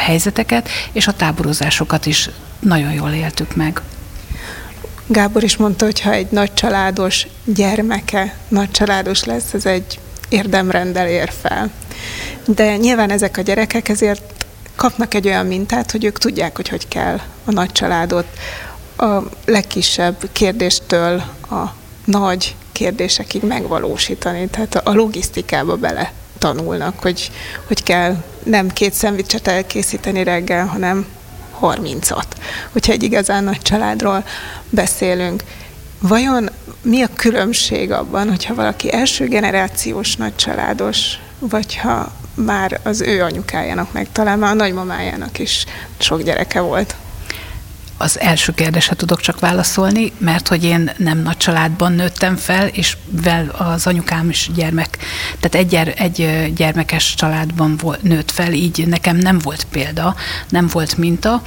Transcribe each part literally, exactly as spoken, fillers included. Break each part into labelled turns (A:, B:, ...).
A: helyzeteket, és a táborozásokat is nagyon jól éltük meg.
B: Gábor is mondta, hogy ha egy nagycsaládos gyermeke nagycsaládos lesz, ez egy érdemrenddel ér fel. De nyilván ezek a gyerekek ezért kapnak egy olyan mintát, hogy ők tudják, hogy hogy kell a nagycsaládot a legkisebb kérdéstől a nagy kérdésekig megvalósítani. Tehát a logisztikába bele tanulnak, hogy, hogy kell nem két szendvicset elkészíteni reggel, hanem harmincat, hogyha egy igazán nagy családról beszélünk. Vajon mi a különbség abban, hogyha valaki első generációs nagycsaládos, vagy ha már az ő anyukájának, meg talán már a nagymamájának is sok gyereke volt?
A: Az első kérdésre tudok csak válaszolni, mert hogy én nem nagy családban nőttem fel, és vel az anyukám is gyermek, tehát egy, gyere, egy gyermekes családban volt, nőtt fel, így nekem nem volt példa, nem volt minta,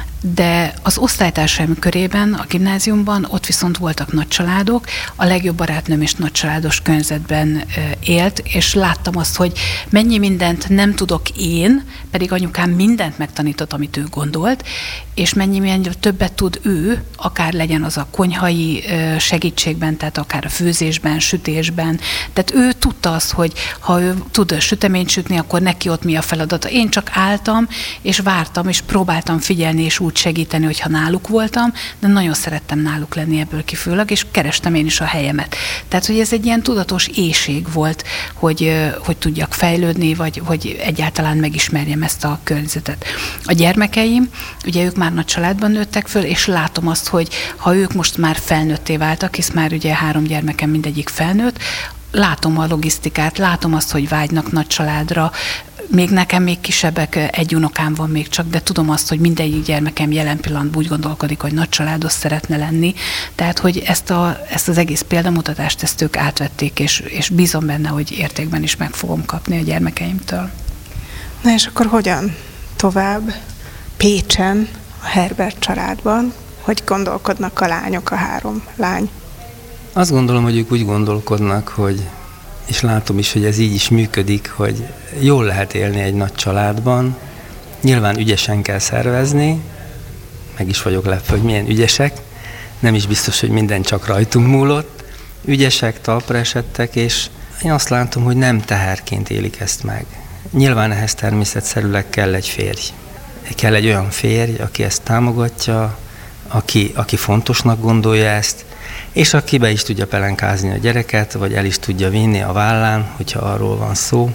A: de az osztálytársaim körében, a gimnáziumban ott viszont voltak nagycsaládok, a legjobb barátnőm is nagycsaládos környezetben élt, és láttam azt, hogy mennyi mindent nem tudok én, pedig anyukám mindent megtanított, amit ő gondolt, és mennyi, mennyi többet tud ő, akár legyen az a konyhai segítségben, tehát akár a főzésben, sütésben. Tehát ő tudta azt, hogy ha ő tud süteményt sütni, akkor neki ott mi a feladata. Én csak álltam, és vártam, és próbáltam figyelni, és úgy segíteni, hogyha náluk voltam, de nagyon szerettem náluk lenni ebből kifőleg, és kerestem én is a helyemet. Tehát, hogy ez egy ilyen tudatos éhség volt, hogy, hogy tudjak fejlődni, vagy hogy egyáltalán megismerjem ezt a környezetet. A gyermekeim, ugye ők már nagy családban nőttek föl, és látom azt, hogy ha ők most már felnőtté váltak, hisz már ugye három gyermekem mindegyik felnőtt, látom a logisztikát, látom azt, hogy vágynak nagy családra, még nekem még kisebbek, egy unokám van még csak, de tudom azt, hogy mindegyik gyermekem jelen pillanatban úgy gondolkodik, hogy nagy családos szeretne lenni. Tehát, hogy ezt, a, ezt az egész példamutatást, ezt ők átvették, és, és bízom benne, hogy értékben is meg fogom kapni a gyermekeimtől.
B: Na és akkor hogyan tovább Pécsen, a Herbert családban? Hogy gondolkodnak a lányok, a három lány?
C: Azt gondolom, hogy ők úgy gondolkodnak, hogy és látom is, hogy ez így is működik, hogy jól lehet élni egy nagy családban, nyilván ügyesen kell szervezni, meg is vagyok lepve, hogy milyen ügyesek, nem is biztos, hogy minden csak rajtunk múlott, ügyesek, talpra esettek, és én azt látom, hogy nem teherként élik ezt meg. Nyilván ehhez természetszerűleg kell egy férj. Kell egy olyan férj, aki ezt támogatja, aki, aki fontosnak gondolja ezt, és aki be is tudja pelenkázni a gyereket, vagy el is tudja vinni a vállán, hogyha arról van szó.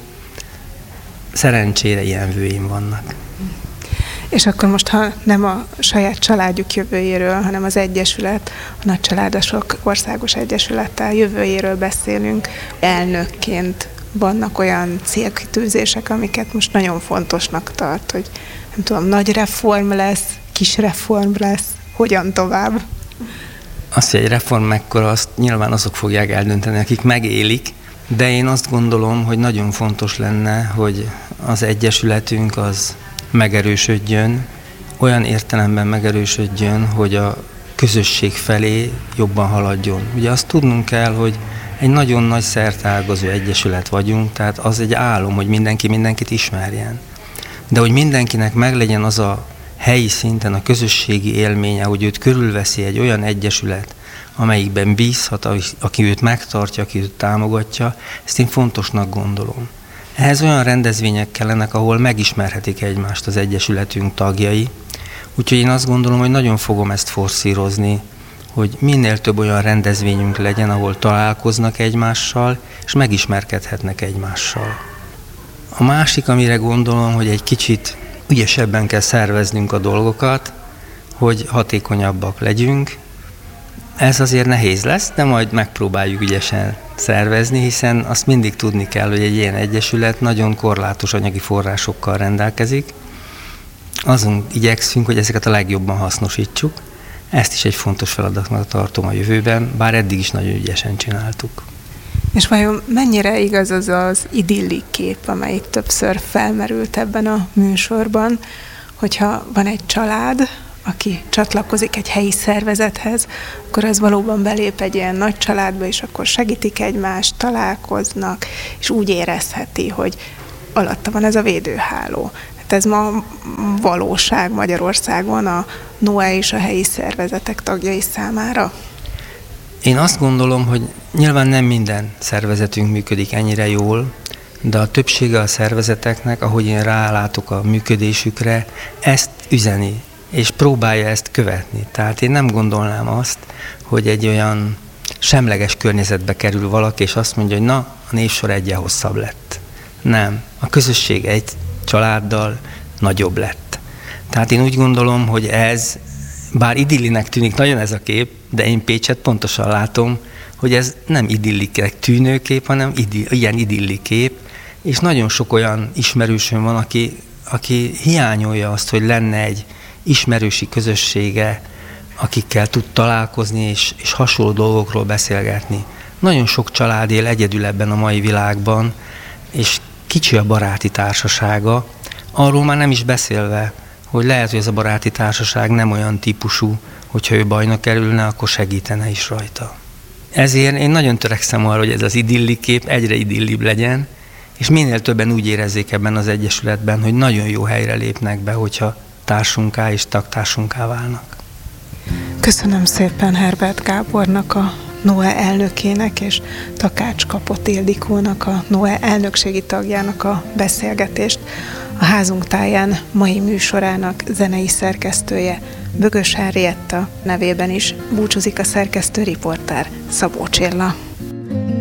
C: Szerencsére ilyen vőim vannak.
B: És akkor most, ha nem a saját családjuk jövőjéről, hanem az Egyesület, a Nagycsaládosok Országos Egyesülettel jövőjéről beszélünk, elnökként vannak olyan célkitűzések, amiket most nagyon fontosnak tart, hogy nem tudom, nagy reform lesz, kis reform lesz, hogyan tovább?
C: Azt, hogy egy reform mekkora, azt nyilván azok fogják eldönteni, akik megélik, de én azt gondolom, hogy nagyon fontos lenne, hogy az Egyesületünk az megerősödjön, olyan értelemben megerősödjön, hogy a közösség felé jobban haladjon. Ugye azt tudnunk kell, hogy egy nagyon nagy szerteágazó egyesület vagyunk, tehát az egy álom, hogy mindenki mindenkit ismerjen. De hogy mindenkinek meglegyen az a helyi szinten a közösségi élménye, hogy őt körülveszi egy olyan egyesület, amelyikben bízhat, aki őt megtartja, aki őt támogatja, ezt én fontosnak gondolom. Ehhez olyan rendezvények kellenek, ahol megismerhetik egymást az egyesületünk tagjai, úgyhogy én azt gondolom, hogy nagyon fogom ezt forszírozni, hogy minél több olyan rendezvényünk legyen, ahol találkoznak egymással, és megismerkedhetnek egymással. A másik, amire gondolom, hogy egy kicsit ügyesebben kell szerveznünk a dolgokat, hogy hatékonyabbak legyünk. Ez azért nehéz lesz, de majd megpróbáljuk ügyesen szervezni, hiszen azt mindig tudni kell, hogy egy ilyen egyesület nagyon korlátos anyagi forrásokkal rendelkezik. Azon igyekszünk, hogy ezeket a legjobban hasznosítsuk. Ezt is egy fontos feladatnak tartom a jövőben, bár eddig is nagyon ügyesen csináltuk.
B: És vajon mennyire igaz az az idillik kép, amelyik többször felmerült ebben a műsorban, hogyha van egy család, aki csatlakozik egy helyi szervezethez, akkor az valóban belép egy ilyen nagy családba, és akkor segítik egymást, találkoznak, és úgy érezheti, hogy alatta van ez a védőháló. Tehát ez ma valóság Magyarországon a Noe és a helyi szervezetek tagjai számára?
C: Én azt gondolom, hogy nyilván nem minden szervezetünk működik ennyire jól, de a többsége a szervezeteknek, ahogy én rálátok a működésükre, ezt üzeni, és próbálja ezt követni. Tehát én nem gondolnám azt, hogy egy olyan semleges környezetbe kerül valaki, és azt mondja, hogy na, a névsor egyen hosszabb lett. Nem. A közösség egy családdal nagyobb lett. Tehát én úgy gondolom, hogy ez, bár idillinek tűnik nagyon ez a kép, de én Pécset pontosan látom, hogy ez nem idilliknek tűnő kép, hanem idil, ilyen idilli kép, és nagyon sok olyan ismerősöm van, aki, aki hiányolja azt, hogy lenne egy ismerősi közössége, akikkel tud találkozni, és, és hasonló dolgokról beszélgetni. Nagyon sok család él egyedül ebben a mai világban, és kicsi a baráti társasága, arról már nem is beszélve, hogy lehet, hogy ez a baráti társaság nem olyan típusú, hogyha ő bajnak kerülne, akkor segítene is rajta. Ezért én nagyon törekszem arra, hogy ez az idilli kép egyre idillibb legyen, és minél többen úgy érezzék ebben az egyesületben, hogy nagyon jó helyre lépnek be, hogyha társunká és tagtársunká válnak.
B: Köszönöm szépen Herbert Gábornak, a Noe elnökének, és Takács Kapott Ildikónak, a Noe elnökségi tagjának a beszélgetést. A Házunk táján mai műsorának zenei szerkesztője Bögös Henrietta nevében is búcsúzik a szerkesztő riporter Szabó Csilla.